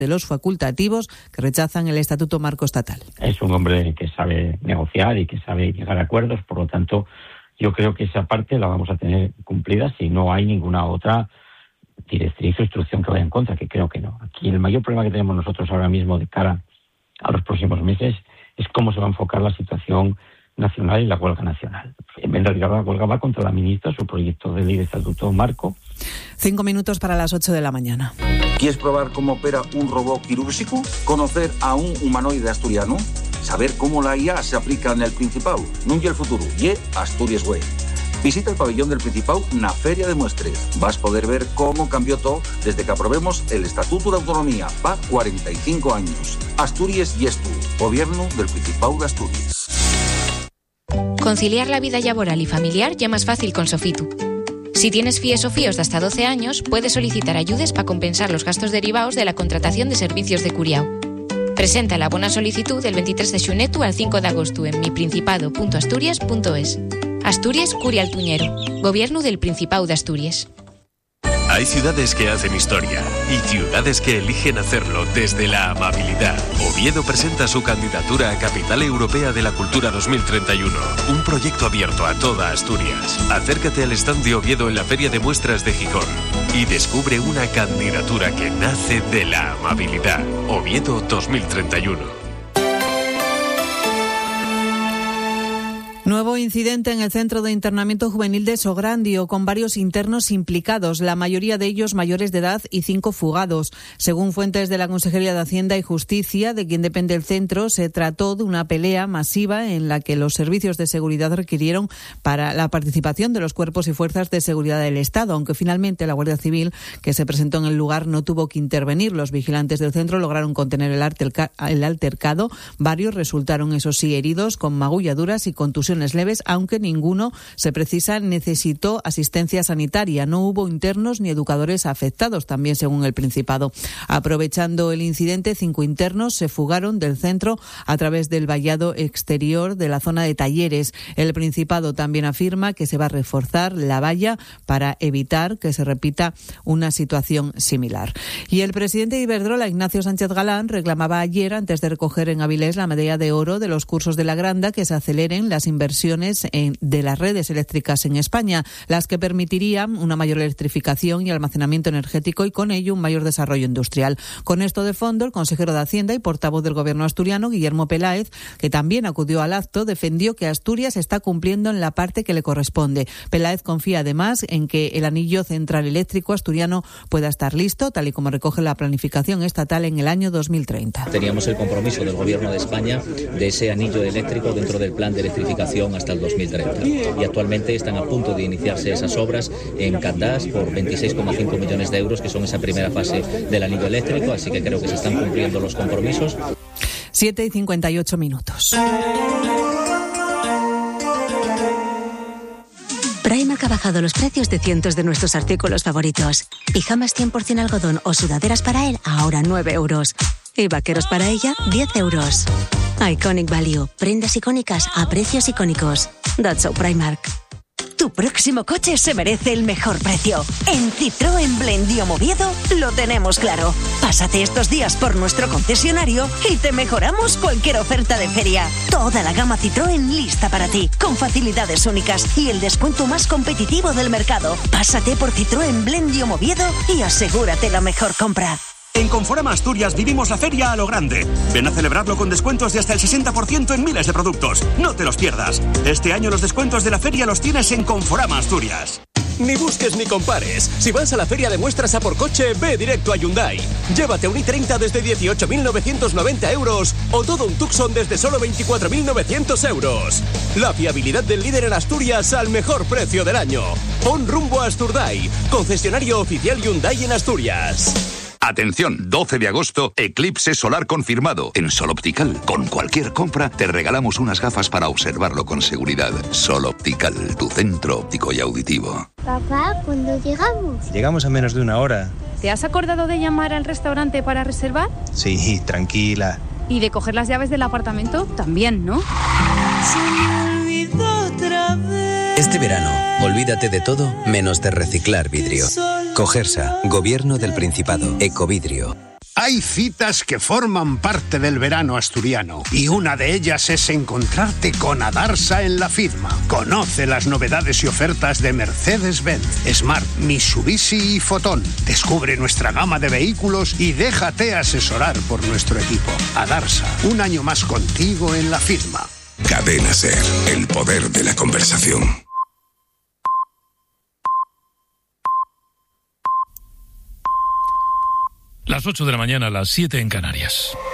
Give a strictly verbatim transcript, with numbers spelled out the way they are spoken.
de los facultativos que rechazan el Estatuto Marco Estatal. Es un hombre que sabe negociar y que sabe llegar a acuerdos, por lo tanto, yo creo que esa parte la vamos a tener cumplida si no hay ninguna otra directriz o instrucción que vaya en contra, que creo que no. Aquí el mayor problema que tenemos nosotros ahora mismo de cara a los próximos meses es cómo se va a enfocar la situación nacional y la huelga nacional. En realidad la huelga va contra la ministra, su proyecto de ley de Estatuto Marco. Cinco minutos para las ocho de la mañana. ¿Quieres probar cómo opera un robot quirúrgico? ¿Conocer a un humanoide asturiano? ¿Saber cómo la I A se aplica en el Principado? Nun ye el futuro, ye Asturias Way. Visita el pabellón del Principado na Feria de Muestres. Vas a poder ver cómo cambió todo desde que aprobemos el Estatuto de Autonomía. Va cuarenta y cinco años. Asturias y Estu, Gobierno del Principado de Asturias. Conciliar la vida laboral y familiar ya más fácil con Sofitu. Si tienes FIES o FIOS de hasta doce años, puedes solicitar ayudas para compensar los gastos derivados de la contratación de servicios de curiao. Presenta la buena solicitud del veintitrés de xunetu al cinco de agosto en miprincipado punto asturias punto es. Asturias Curia Altuñero, Gobierno del Principado de Asturias. Hay ciudades que hacen historia y ciudades que eligen hacerlo desde la amabilidad. Oviedo presenta su candidatura a Capital Europea de la Cultura dos mil treinta y uno, un proyecto abierto a toda Asturias. Acércate al stand de Oviedo en la Feria de Muestras de Gijón y descubre una candidatura que nace de la amabilidad. Oviedo dos mil treinta y uno. Nuevo incidente en el Centro de Internamiento Juvenil de Sograndio, con varios internos implicados, la mayoría de ellos mayores de edad y cinco fugados. Según fuentes de la Consejería de Hacienda y Justicia, de quien depende el centro, se trató de una pelea masiva en la que los servicios de seguridad requirieron para la participación de los cuerpos y fuerzas de seguridad del Estado, aunque finalmente la Guardia Civil, que se presentó en el lugar, no tuvo que intervenir. Los vigilantes del centro lograron contener el, alterca- el altercado. Varios resultaron, eso sí, heridos con magulladuras y contusiones leves, aunque ninguno, se precisa, necesitó asistencia sanitaria. No hubo internos ni educadores afectados, también según el Principado. Aprovechando el incidente, cinco internos se fugaron del centro a través del vallado exterior de la zona de talleres. El Principado también afirma que se va a reforzar la valla para evitar que se repita una situación similar. Y el presidente de Iberdrola, Ignacio Sánchez Galán, reclamaba ayer, antes de recoger en Avilés la medalla de oro de los cursos de la Granda, que se aceleren las inversiones En, de las redes eléctricas en España, las que permitirían una mayor electrificación y almacenamiento energético y con ello un mayor desarrollo industrial. Con esto de fondo, el consejero de Hacienda y portavoz del Gobierno asturiano, Guillermo Peláez, que también acudió al acto, defendió que Asturias está cumpliendo en la parte que le corresponde. Peláez confía además en que el anillo central eléctrico asturiano pueda estar listo, tal y como recoge la planificación estatal, en el año dos mil treinta. Teníamos el compromiso del Gobierno de España de ese anillo eléctrico dentro del plan de electrificación hasta el dos mil treinta. Y actualmente están a punto de iniciarse esas obras en Candás por veintiséis coma cinco millones de euros, que son esa primera fase del anillo eléctrico, así que creo que se están cumpliendo los compromisos. siete y cincuenta y ocho minutos. Primark ha bajado los precios de cientos de nuestros artículos favoritos. Pijamas cien por ciento algodón o sudaderas para él, ahora nueve euros. Y vaqueros para ella, diez euros. Iconic Value. Prendas icónicas a precios icónicos. That's so Primark. Tu próximo coche se merece el mejor precio. En Citroën Blendio Oviedo lo tenemos claro. Pásate estos días por nuestro concesionario y te mejoramos cualquier oferta de feria. Toda la gama Citroën lista para ti, con facilidades únicas y el descuento más competitivo del mercado. Pásate por Citroën Blendio Oviedo y asegúrate la mejor compra. En Conforama Asturias vivimos la feria a lo grande. Ven a celebrarlo con descuentos de hasta el sesenta por ciento en miles de productos. No te los pierdas. Este año los descuentos de la feria los tienes en Conforama Asturias. Ni busques ni compares. Si vas a la feria de muestras a por coche, ve directo a Hyundai. Llévate un i treinta desde dieciocho mil novecientos noventa euros o todo un Tucson desde solo veinticuatro mil novecientos euros. La fiabilidad del líder en Asturias al mejor precio del año. Pon rumbo a Asturdai, concesionario oficial Hyundai en Asturias. Atención, doce de agosto, eclipse solar confirmado en Sol Optical. Con cualquier compra te regalamos unas gafas para observarlo con seguridad. Sol Optical, tu centro óptico y auditivo. Papá, ¿cuándo llegamos? Llegamos a menos de una hora. ¿Te has acordado de llamar al restaurante para reservar? Sí, tranquila. ¿Y de coger las llaves del apartamento? También, ¿no? Se me olvidó otra vez. Este verano, olvídate de todo menos de reciclar vidrio. Cogersa, Gobierno del Principado, Ecovidrio. Hay citas que forman parte del verano asturiano y una de ellas es encontrarte con Adarsa en la Fidma. Conoce las novedades y ofertas de Mercedes-Benz, Smart, Mitsubishi y Fotón. Descubre nuestra gama de vehículos y déjate asesorar por nuestro equipo. Adarsa, un año más contigo en la Fidma. Cadena SER, el poder de la conversación. Las ocho de la mañana, las siete en Canarias.